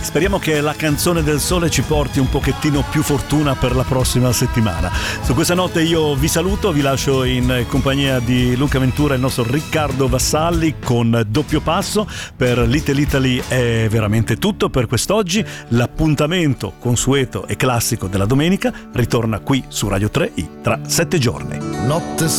Speriamo che la canzone del sole ci porti un pochettino più fortuna per la prossima settimana. Su questa notte io vi saluto, vi lascio in compagnia di Luca Ventura e il nostro Riccardo Vassalli con Doppio Passo. Per Little Italy è veramente tutto per quest'oggi. L'appuntamento consueto e classico della domenica ritorna qui su Radio 3i tra 7 giorni. Notte